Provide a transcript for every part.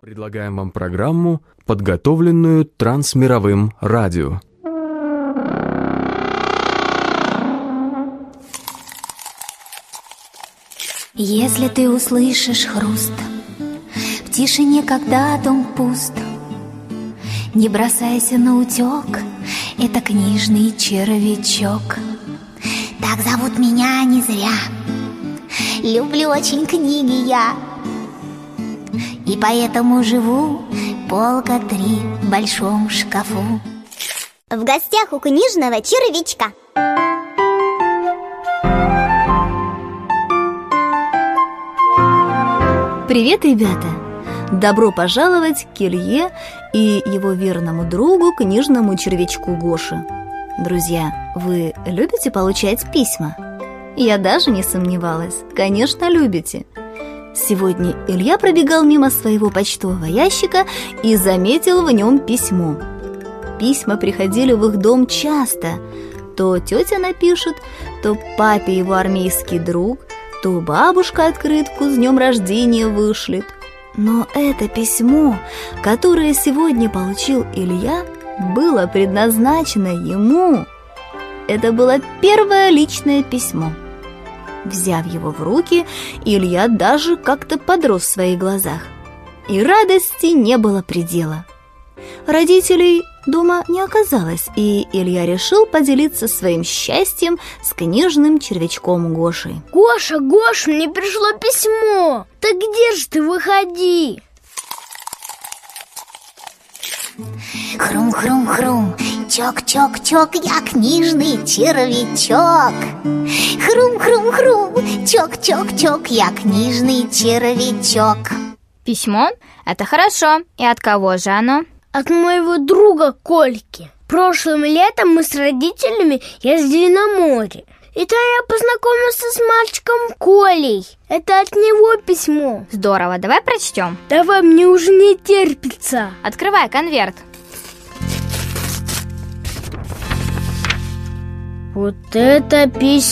Предлагаем вам программу, подготовленную Трансмировым радио. Если ты услышишь хруст в тишине, когда дом пуст, не бросайся на утек, это книжный червячок. Так зовут меня не зря, люблю очень книги я, и поэтому живу полка 3 в большом шкафу. В гостях у книжного червячка. Привет, ребята! Добро пожаловать к Илье и его верному другу, книжному червячку Гоше. Друзья, вы любите получать письма? Я даже не сомневалась, конечно, любите. Сегодня Илья пробегал мимо своего почтового ящика и заметил в нем письмо. Письма приходили в их дом часто. То тетя напишет, то папе его армейский друг, то бабушка открытку с днем рождения вышлет. Но это письмо, которое сегодня получил Илья, было предназначено ему. Это было первое личное письмо. Взяв его в руки, Илья даже как-то подрос в своих глазах. И радости не было предела. Родителей дома не оказалось, и Илья решил поделиться своим счастьем с книжным червячком Гошей. Гоша, мне пришло письмо. Так где же ты, выходи? Хрум-хрум-хрум, чок-чок-чок, я книжный червячок. Хрум-хрум-хрум, чок-чок-чок, я книжный червячок. Письмо? Это хорошо. И от кого же оно? От моего друга Кольки. Прошлым летом мы с родителями ездили на море. И там я познакомился с мальчиком Колей. Это от него письмо. Здорово, давай прочтем. Давай, мне уже не терпится. Открывай конверт. Вот это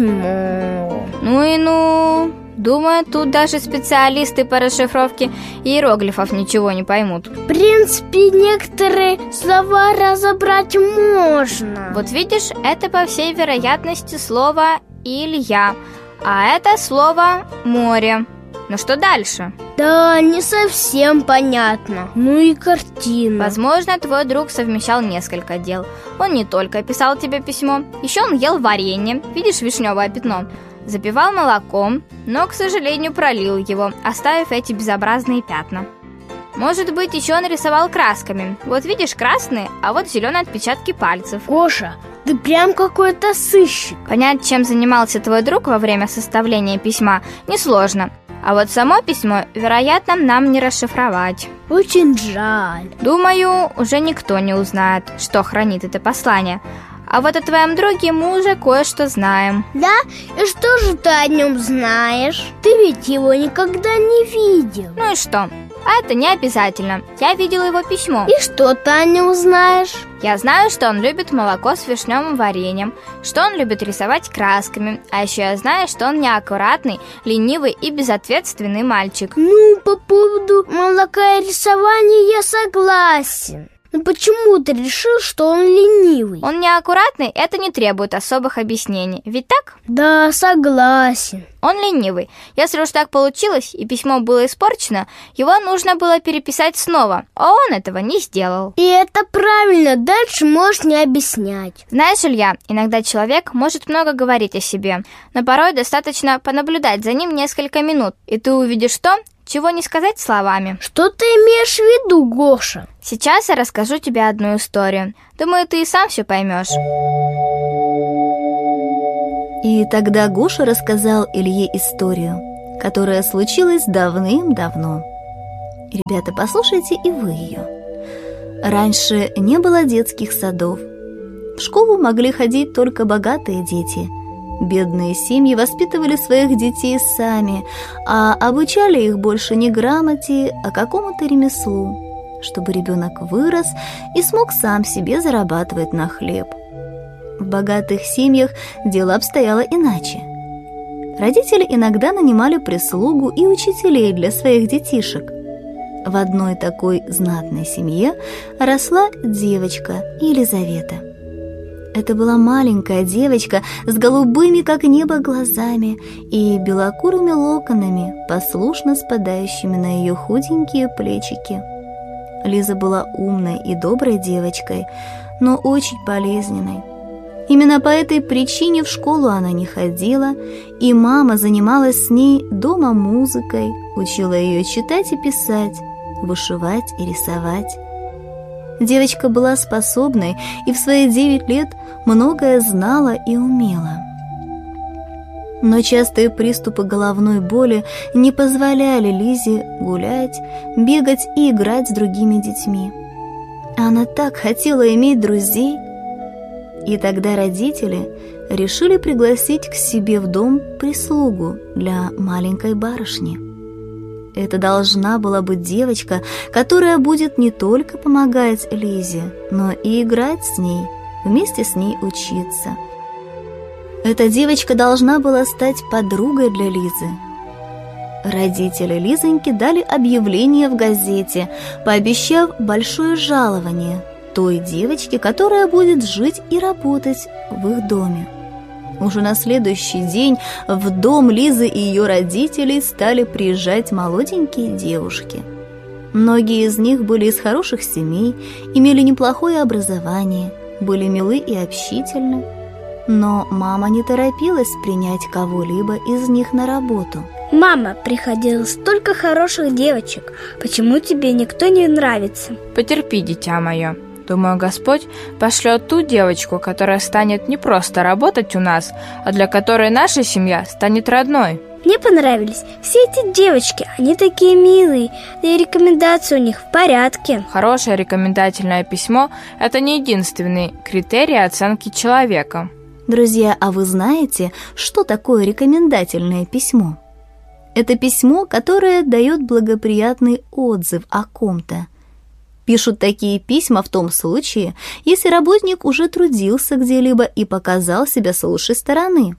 письмо. Ну и ну. Думаю, тут даже специалисты по расшифровке иероглифов ничего не поймут. В принципе, некоторые слова разобрать можно. Вот видишь, это по всей вероятности слово «Илья», а это слово «море». Ну что дальше? Да, не совсем понятно. Ну и картина. Возможно, твой друг совмещал несколько дел. Он не только писал тебе письмо, еще он ел варенье. Видишь вишневое пятно? Запивал молоком, но, к сожалению, пролил его, оставив эти безобразные пятна. Может быть, еще он рисовал красками. Вот видишь красные, а вот зеленые отпечатки пальцев. Гоша, ты прям какой-то сыщик. Понять, чем занимался твой друг во время составления письма, несложно. А вот само письмо, вероятно, нам не расшифровать. Очень жаль. Думаю, уже никто не узнает, что хранит это послание. А вот о твоем друге мы уже кое-что знаем. Да? И что же ты о нем знаешь? Ты ведь его никогда не видел. Ну и что? А это не обязательно. Я видела его письмо. И что ты о нем знаешь? Я знаю, что он любит молоко с вишневым вареньем, что он любит рисовать красками, а еще я знаю, что он неаккуратный, ленивый и безответственный мальчик. Ну, по поводу молока и рисования я согласен. Но почему ты решил, что он ленивый? Он неаккуратный, это не требует особых объяснений, ведь так? Да, согласен. Он ленивый. Если уж так получилось, и письмо было испорчено, его нужно было переписать снова, а он этого не сделал. И это правильно, дальше можешь не объяснять. Знаешь, Илья, иногда человек может много говорить о себе, но порой достаточно понаблюдать за ним несколько минут, и ты увидишь то, чего не сказать словами. Что ты имеешь в виду, Гоша? Сейчас я расскажу тебе одну историю. Думаю, ты и сам все поймешь. И тогда Гоша рассказал Илье историю, которая случилась давным-давно. Ребята, послушайте и вы ее. Раньше не было детских садов. В школу могли ходить только богатые дети. Бедные семьи воспитывали своих детей сами, а обучали их больше не грамоте, а какому-то ремеслу, чтобы ребенок вырос и смог сам себе зарабатывать на хлеб. В богатых семьях дело обстояло иначе. Родители иногда нанимали прислугу и учителей для своих детишек. В одной такой знатной семье росла девочка Елизавета. Это была маленькая девочка с голубыми, как небо, глазами и белокурыми локонами, послушно спадающими на ее худенькие плечики. Лиза была умной и доброй девочкой, но очень болезненной. Именно по этой причине в школу она не ходила, и мама занималась с ней дома музыкой, учила ее читать и писать, вышивать и рисовать. Девочка была способной и в свои 9 лет многое знала и умела. Но частые приступы головной боли не позволяли Лизе гулять, бегать и играть с другими детьми. Она так хотела иметь друзей. И тогда родители решили пригласить к себе в дом прислугу для маленькой барышни. Это должна была быть девочка, которая будет не только помогать Лизе, но и играть с ней, вместе с ней учиться. Эта девочка должна была стать подругой для Лизы. Родители Лизоньки дали объявление в газете, пообещав большое жалование той девочке, которая будет жить и работать в их доме. Уже на следующий день в дом Лизы и ее родителей стали приезжать молоденькие девушки. Многие из них были из хороших семей, имели неплохое образование, были милы и общительны. Но мама не торопилась принять кого-либо из них на работу. Мама, приходило столько хороших девочек. Почему тебе никто не нравится? Потерпи, дитя мое. Думаю, Господь пошлет ту девочку, которая станет не просто работать у нас, а для которой наша семья станет родной. Мне понравились все эти девочки, они такие милые, да и рекомендации у них в порядке. Хорошее рекомендательное письмо – это не единственный критерий оценки человека. Друзья, а вы знаете, что такое рекомендательное письмо? Это письмо, которое дает благоприятный отзыв о ком-то. Пишут такие письма в том случае, если работник уже трудился где-либо и показал себя с лучшей стороны.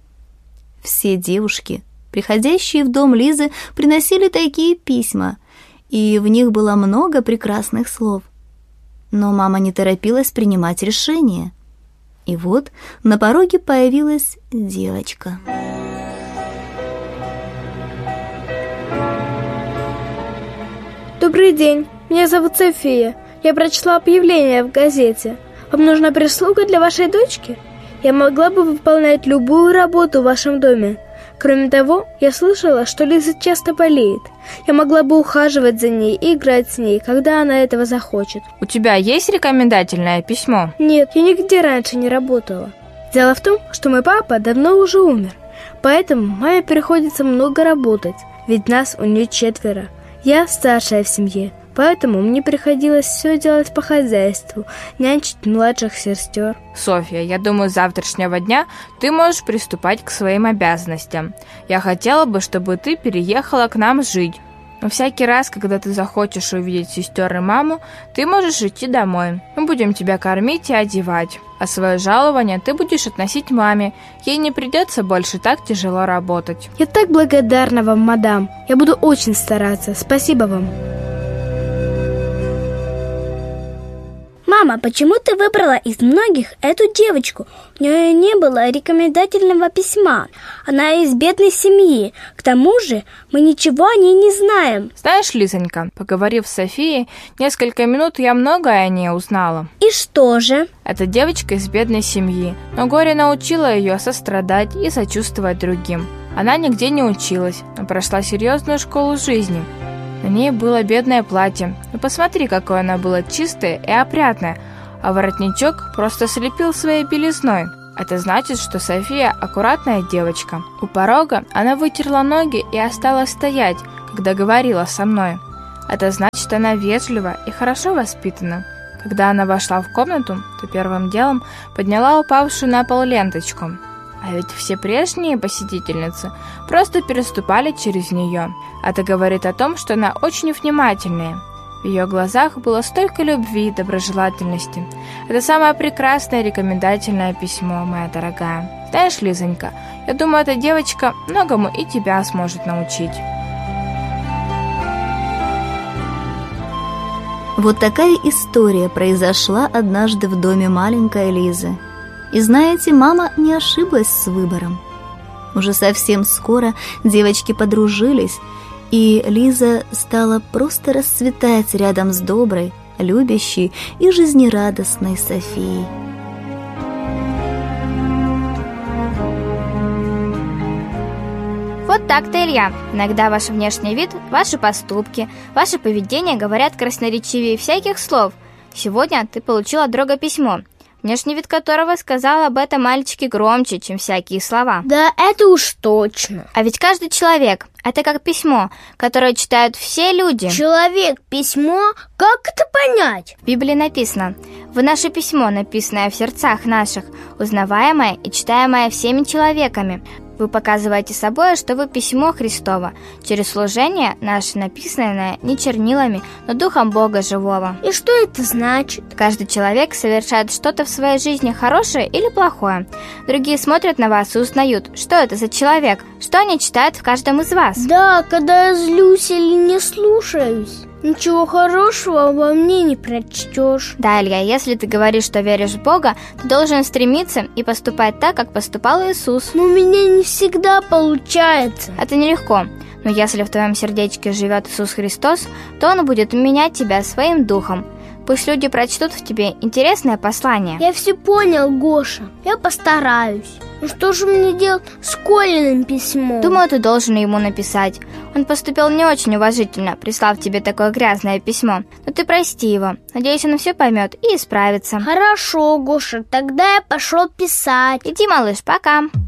Все девушки, приходящие в дом Лизы, приносили такие письма, и в них было много прекрасных слов. Но мама не торопилась принимать решение. И вот на пороге появилась девочка. Добрый день, меня зовут София. Я прочла объявление в газете. Вам нужна прислуга для вашей дочки? Я могла бы выполнять любую работу в вашем доме. Кроме того, я слышала, что Лиза часто болеет. Я могла бы ухаживать за ней и играть с ней, когда она этого захочет. У тебя есть рекомендательное письмо? Нет, я нигде раньше не работала. Дело в том, что мой папа давно уже умер. Поэтому маме приходится много работать, ведь нас у нее 4. Я старшая в семье, поэтому мне приходилось все делать по хозяйству, нянчить младших сестер. Софья, я думаю, с завтрашнего дня ты можешь приступать к своим обязанностям. Я хотела бы, чтобы ты переехала к нам жить. Но всякий раз, когда ты захочешь увидеть сестер и маму, ты можешь идти домой. Мы будем тебя кормить и одевать. А свое жалование ты будешь относить маме. Ей не придется больше так тяжело работать. Я так благодарна вам, мадам. Я буду очень стараться. Спасибо вам. Мама, почему ты выбрала из многих эту девочку? У нее не было рекомендательного письма. Она из бедной семьи. К тому же мы ничего о ней не знаем. Знаешь, Лизонька, поговорив с Софией, несколько минут я многое о ней узнала. И что же? Эта девочка из бедной семьи, но горе научило ее сострадать и сочувствовать другим. Она нигде не училась, но прошла серьезную школу жизни. На ней было бедное платье, но посмотри, какое оно было чистое и опрятное, а воротничок просто слепил своей белизной. Это значит, что София аккуратная девочка. У порога она вытерла ноги и осталась стоять, когда говорила со мной. Это значит, она вежлива и хорошо воспитана. Когда она вошла в комнату, то первым делом подняла упавшую на пол ленточку. А ведь все прежние посетительницы просто переступали через нее. Это говорит о том, что она очень внимательная. В ее глазах было столько любви и доброжелательности. Это самое прекрасное рекомендательное письмо, моя дорогая. Знаешь, Лизонька, я думаю, эта девочка многому и тебя сможет научить. Вот такая история произошла однажды в доме маленькой Лизы. И знаете, мама не ошиблась с выбором. Уже совсем скоро девочки подружились, и Лиза стала просто расцветать рядом с доброй, любящей и жизнерадостной Софией. Вот так-то, Илья. Иногда ваш внешний вид, ваши поступки, ваше поведение говорят красноречивее всяких слов. Сегодня ты получил от друга письмо, внешний вид которого сказал об этом мальчике громче, чем всякие слова. Да, это уж точно. А ведь каждый человек — это как письмо, которое читают все люди. Человек, письмо, как это понять? В Библии написано: «Вы наше письмо, написанное в сердцах наших, узнаваемое и читаемое всеми человеками». Вы показываете собой, что вы письмо Христово, через служение наше, написанное не чернилами, но Духом Бога Живого. И что это значит? Каждый человек совершает что-то в своей жизни хорошее или плохое. Другие смотрят на вас и узнают, что это за человек, что они читают в каждом из вас. Да, когда я злюсь или не слушаюсь, ничего хорошего обо мне не прочтешь. Да, Илья, если ты говоришь, что веришь в Бога, ты должен стремиться и поступать так, как поступал Иисус. Но у меня не всегда получается. Это нелегко. Но если в твоем сердечке живет Иисус Христос, то Он будет менять тебя своим духом. Пусть люди прочтут в тебе интересное послание. Я все понял, Гоша. Я постараюсь. Ну что же мне делать с Колиным письмом? Думаю, ты должен ему написать. Он поступил не очень уважительно, прислав тебе такое грязное письмо. Но ты прости его. Надеюсь, он все поймет и исправится. Хорошо, Гоша, тогда я пошел писать. Иди, малыш, пока.